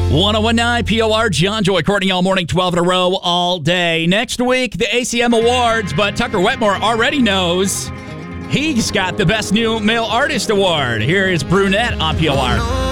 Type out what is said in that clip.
1019 POR, John Joy, Courtney all morning, 12 in a row, all day. Next week, the ACM Awards, but Tucker Wetmore already knows he's got the Best New Male Artist Award. Here is Brunette on POR.